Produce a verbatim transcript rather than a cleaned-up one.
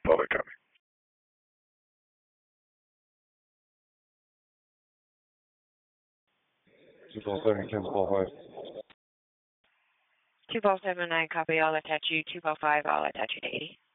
Public copy. two four seven, ten four five. two four seven nine, copy. I'll attach you. two four five, I'll attach you to eighty.